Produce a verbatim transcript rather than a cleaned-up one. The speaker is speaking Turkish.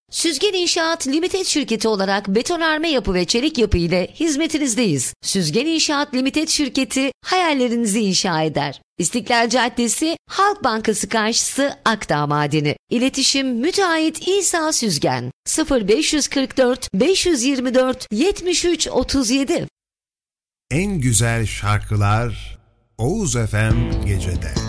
Süzgen İnşaat Limited şirketi olarak betonarme yapı ve çelik yapı ile hizmetinizdeyiz. Süzgen İnşaat Limited şirketi hayallerinizi inşa eder. İstiklal Caddesi, Halk Bankası karşısı, Akdağ Madeni. İletişim Müteahhit İsa Süzgen sıfır beş kırk dört beş yirmi dört yetmiş üç otuz yedi. En güzel şarkılar Oğuz F M Gece'de.